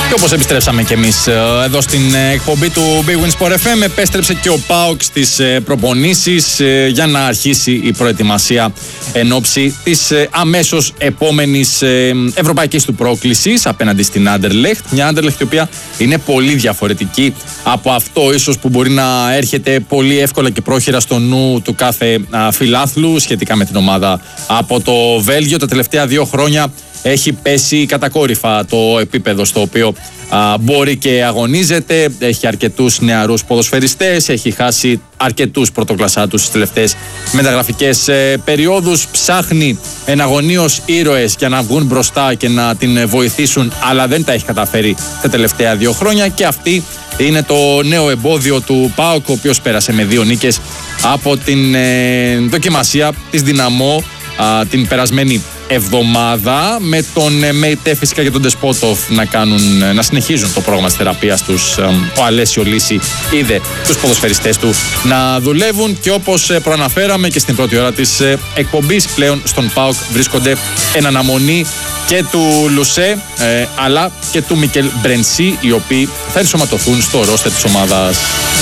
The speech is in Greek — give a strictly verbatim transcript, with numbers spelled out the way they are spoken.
Και όπως επιστρέψαμε και εμείς εδώ στην εκπομπή του Big Win Sport εφ εμ, επέστρεψε και ο ΠΑΟΚ στις προπονήσεις για να αρχίσει η προετοιμασία εν ώψη της αμέσως επόμενης ευρωπαϊκής του πρόκλησης απέναντι στην Άντερλεχτ. Μια Άντερλεχτ η οποία είναι πολύ διαφορετική από αυτό ίσως που μπορεί να έρχεται πολύ εύκολα και πρόχειρα στο νου του κάθε φιλάθλου σχετικά με την ομάδα από το Βέλγιο. Τα τελευταία δύο χρόνια έχει πέσει κατακόρυφα το επίπεδο στο οποίο α, μπορεί και αγωνίζεται. Έχει αρκετούς νεαρούς ποδοσφαιριστές, έχει χάσει αρκετούς πρωτοκλασσάτους στις τελευταίες μεταγραφικές ε, περιόδους. Ψάχνει εναγωνίως ήρωες για να βγουν μπροστά και να την βοηθήσουν, αλλά δεν τα έχει καταφέρει τα τελευταία δύο χρόνια και αυτή είναι το νέο εμπόδιο του ΠΑΟΚ, ο οποίος πέρασε με δύο νίκες από την ε, δοκιμασία της Δυναμό α, την περασμένη εβδομάδα, με τον ΜΕΙΤΕ φυσικά και τον Ντεσπότοφ να, κάνουν, να συνεχίζουν το πρόγραμμα της θεραπείας τους. Ο Αλέσιο Λύση είδε τους ποδοσφαιριστές του να δουλεύουν και όπως προαναφέραμε και στην πρώτη ώρα της εκπομπής, πλέον στον ΠΑΟΚ βρίσκονται εν αναμονή και του Λουσέ ε, αλλά και του Μικέλ Μπρενσί, οι οποίοι θα ενσωματωθούν στο ρόστερ της ομάδας.